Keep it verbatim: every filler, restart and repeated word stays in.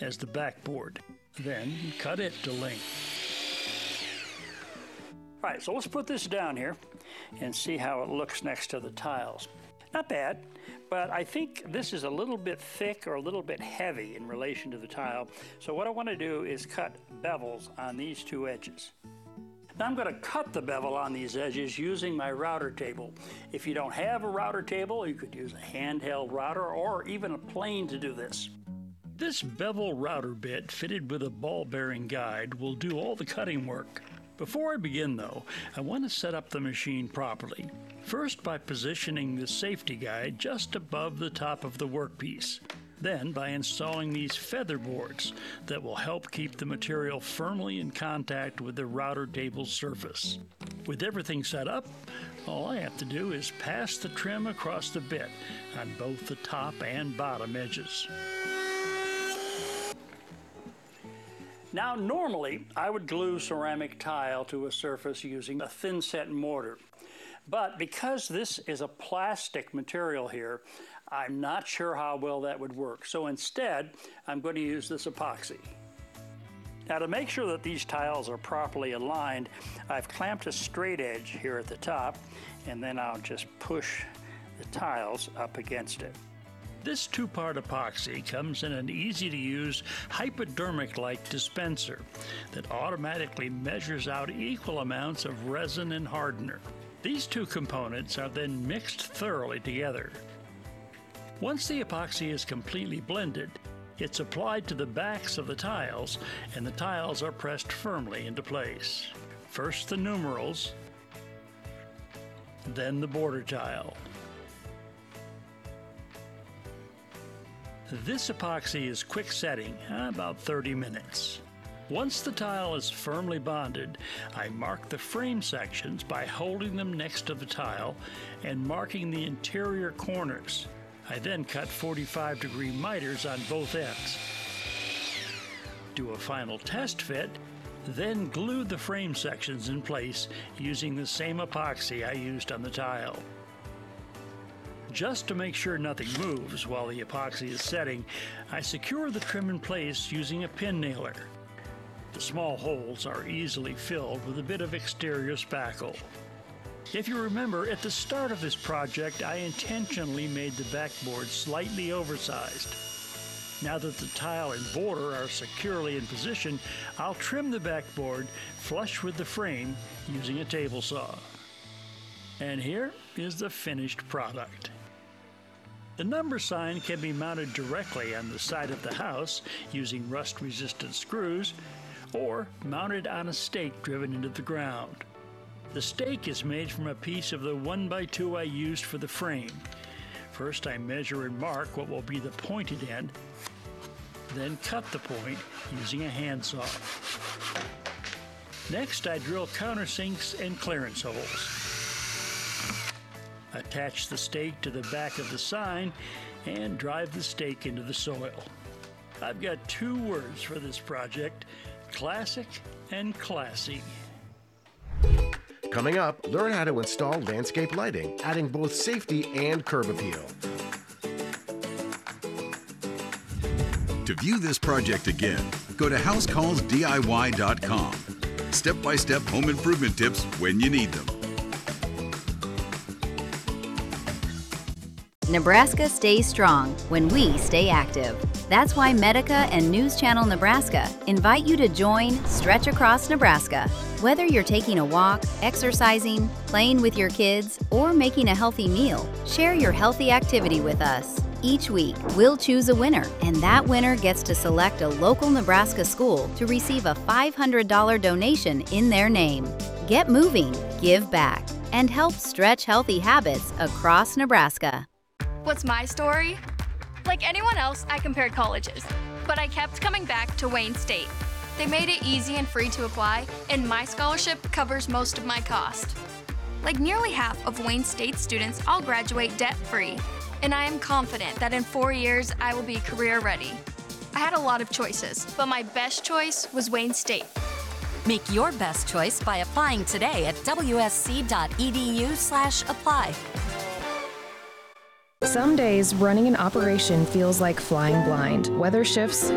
as the backboard. Then cut it to length. All right, so let's put this down here and see how it looks next to the tiles. Not bad, but I think this is a little bit thick or a little bit heavy in relation to the tile. So what I want to do is cut bevels on these two edges. Now I'm going to cut the bevel on these edges using my router table. If you don't have a router table, you could use a handheld router or even a plane to do this. This bevel router bit fitted with a ball bearing guide will do all the cutting work. Before I begin though, I want to set up the machine properly. First by positioning the safety guide just above the top of the workpiece. Then by installing these feather boards that will help keep the material firmly in contact with the router table's surface. With everything set up, all I have to do is pass the trim across the bit on both the top and bottom edges. Now normally I would glue ceramic tile to a surface using a thin set mortar. But because this is a plastic material here, I'm not sure how well that would work. So instead, I'm going to use this epoxy. Now to make sure that these tiles are properly aligned, I've clamped a straight edge here at the top, and then I'll just push the tiles up against it. This two-part epoxy comes in an easy-to-use hypodermic-like dispenser that automatically measures out equal amounts of resin and hardener. These two components are then mixed thoroughly together. Once the epoxy is completely blended, it's applied to the backs of the tiles, and the tiles are pressed firmly into place. First the numerals, then the border tile. This epoxy is quick setting, about thirty minutes. Once the tile is firmly bonded, I mark the frame sections by holding them next to the tile and marking the interior corners. I then cut forty-five degree miters on both ends. Do a final test fit, then glue the frame sections in place using the same epoxy I used on the tile. Just to make sure nothing moves while the epoxy is setting, I secure the trim in place using a pin nailer. The small holes are easily filled with a bit of exterior spackle. If you remember, at the start of this project, I intentionally made the backboard slightly oversized. Now that the tile and border are securely in position, I'll trim the backboard flush with the frame using a table saw. And here is the finished product. The number sign can be mounted directly on the side of the house using rust-resistant screws, or mounted on a stake driven into the ground. The stake is made from a piece of the one by two I used for the frame. First I measure and mark what will be the pointed end, then cut the point using a handsaw. Next I drill countersinks and clearance holes. Attach the stake to the back of the sign and drive the stake into the soil. I've got two words for this project: classic and classy. Coming up, learn how to install landscape lighting, adding both safety and curb appeal. To view this project again, go to house calls D I Y dot com. Step-by-step home improvement tips when you need them. Nebraska stays strong when we stay active. That's why Medica and News Channel Nebraska invite you to join Stretch Across Nebraska. Whether you're taking a walk, exercising, playing with your kids, or making a healthy meal, share your healthy activity with us. Each week, we'll choose a winner, and that winner gets to select a local Nebraska school to receive a five hundred dollar donation in their name. Get moving, give back, and help stretch healthy habits across Nebraska. What's my story? Like anyone else, I compared colleges, but I kept coming back to Wayne State. They made it easy and free to apply, and my scholarship covers most of my cost. Like nearly half of Wayne State students, I'll graduate debt-free, and I am confident that in four years, I will be career ready. I had a lot of choices, but my best choice was Wayne State. Make your best choice by applying today at W S C dot E D U slash apply. Some days, running an operation feels like flying blind. Weather shifts,